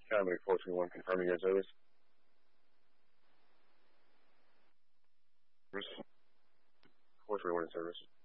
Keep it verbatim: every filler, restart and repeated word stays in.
Comedy four two one confirming your service. four three one service.